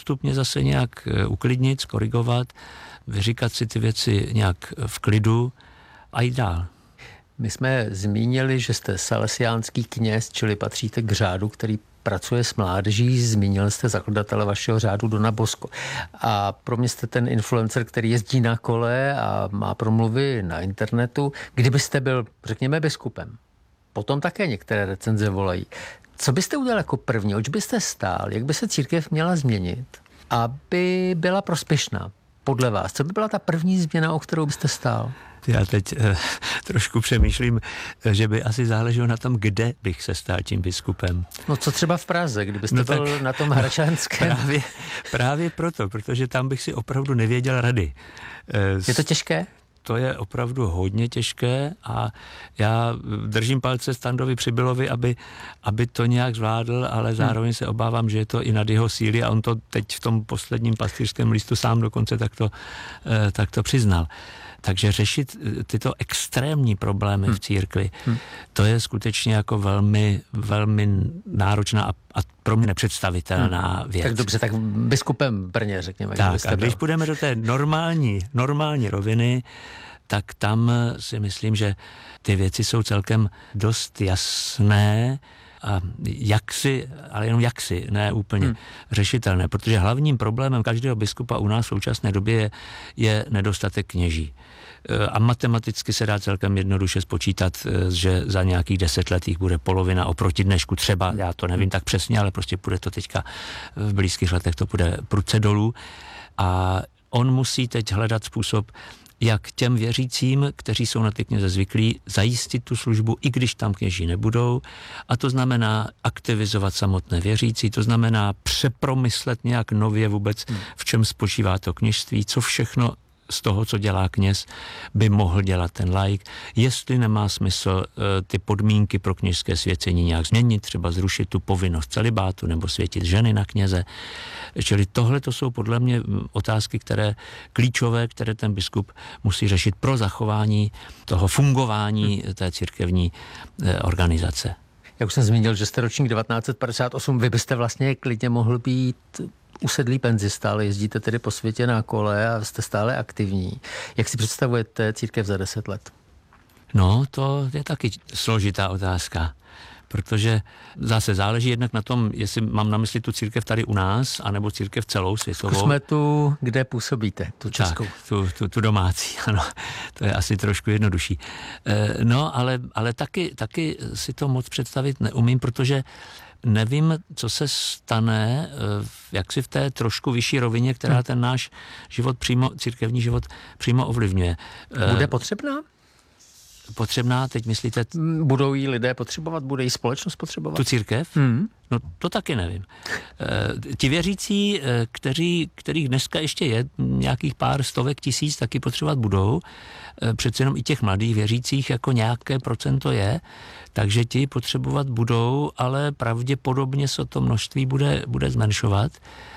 postupně zase nějak uklidnit, skorigovat, vyříkat si ty věci nějak v klidu a jít dál. My jsme zmínili, že jste salesiánský kněz, čili patříte k řádu, který pracuje s mládeží. Zmínil jste zakladatele vašeho řádu Dona Bosco. A pro mě jste ten influencer, který jezdí na kole a má promluvy na internetu. Kdybyste byl, řekněme, biskupem, potom také některé recenze volají. Co byste udělal jako první? Oč byste stál? Jak by se církev měla změnit, aby byla prospěšná podle vás? Co by byla ta první změna, o kterou byste stál? Já teď trošku přemýšlím, že by asi záleželo na tom, kde bych se stal tím biskupem. No co třeba v Praze, kdybyste byl na tom Hradčanském? Právě proto, protože tam bych si opravdu nevěděl rady. Je to těžké? To je opravdu hodně těžké a já držím palce Standovi Přibylovi, aby to nějak zvládl, ale zároveň se obávám, že je to i nad jeho síly a on to teď v tom posledním pastýřském listu sám dokonce takto přiznal. Takže řešit tyto extrémní problémy v církvi, to je skutečně jako velmi, velmi náročná a pro mě nepředstavitelná věc. Tak dobře, tak biskupem v Brně, řekněme. Tak a když půjdeme do té normální roviny, tak tam si myslím, že ty věci jsou celkem dost jasné a ale jenom jaksi, ne úplně řešitelné, protože hlavním problémem každého biskupa u nás v současné době je nedostatek kněží. A matematicky se dá celkem jednoduše spočítat, že za nějakých 10 let jich bude polovina oproti dnešku třeba, já to nevím tak přesně, ale prostě půjde to teďka v blízkých letech, to půjde prudce dolů a on musí teď hledat způsob, jak těm věřícím, kteří jsou na ty kněze zvyklí, zajistit tu službu, i když tam kněží nebudou. A to znamená aktivizovat samotné věřící, to znamená přepromyslet nějak nově vůbec, v čem spočívá to kněžství, co všechno z toho, co dělá kněz, by mohl dělat ten laik. Jestli nemá smysl ty podmínky pro kněžské svěcení nějak změnit, třeba zrušit tu povinnost celibátu nebo světit ženy na kněze. Čili tohle to jsou podle mě otázky, klíčové, které ten biskup musí řešit pro zachování toho fungování té církevní organizace. Jak už jsem zmínil, že jste ročník 1958, vy byste vlastně klidně mohl být usedlý penzista, ale jezdíte tedy po světě na kole a jste stále aktivní. Jak si představujete církev za 10 let? No, to je taky složitá otázka, protože zase záleží jednak na tom, jestli mám na mysli tu církev tady u nás, anebo církev celou světovou. Zkusme tu, kde působíte, tu českou. Tak, tu domácí, ano, to je asi trošku jednodušší. No, ale taky si to moc představit neumím, protože nevím, co se stane, jaksi v té trošku vyšší rovině, která ten náš život církevní život přímo ovlivňuje. Bude potřebná? Potřebná, teď myslíte? Budou jí lidé potřebovat, bude jí společnost potřebovat? Tu církev? No to taky nevím. Ti věřící, kterých dneska ještě je nějakých pár stovek tisíc, taky potřebovat budou. Přece jenom i těch mladých věřících jako nějaké procento je, takže ti potřebovat budou, ale pravděpodobně se to množství bude zmenšovat.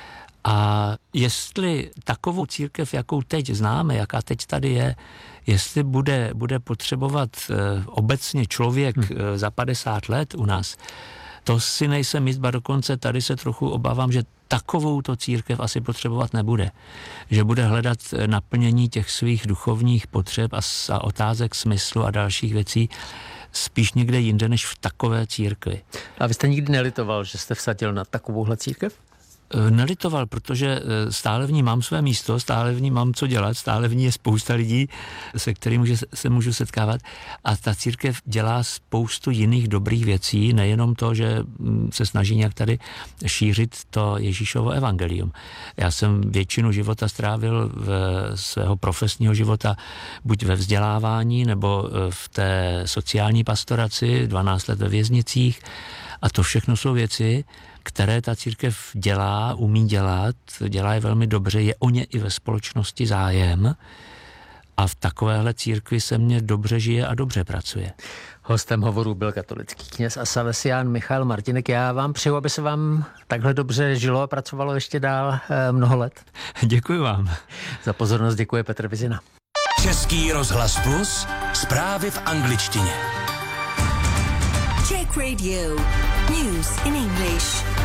A jestli takovou církev, jakou teď známe, jaká teď tady je, jestli bude potřebovat obecně člověk za 50 let u nás, to si nejsem jist, dokonce tady se trochu obávám, že takovou to církev asi potřebovat nebude. Že bude hledat naplnění těch svých duchovních potřeb a otázek smyslu a dalších věcí spíš někde jinde, než v takové církvi. A vy jste nikdy nelitoval, že jste vsadil na takovouhle církev? Nelitoval, protože stále v ní mám své místo, stále v ní mám co dělat, stále v ní je spousta lidí, se kterými se můžu setkávat a ta církev dělá spoustu jiných dobrých věcí, nejenom to, že se snaží nějak tady šířit to Ježíšovo evangelium. Já jsem většinu života strávil svého profesního života buď ve vzdělávání nebo v té sociální pastoraci, 12 let ve věznicích a to všechno jsou věci, které ta církev dělá, umí dělat, dělá je velmi dobře, je o ně i ve společnosti zájem a v takovéhle církvi se mně dobře žije a dobře pracuje. Hostem hovoru byl katolický kněz a salesián Michal Martínek. Já vám přeju, aby se vám takhle dobře žilo a pracovalo ještě dál mnoho let. Děkuji vám. Za pozornost děkuje Petr Vizina. Český rozhlas Plus, zprávy v angličtině. Czech Radio. News in English.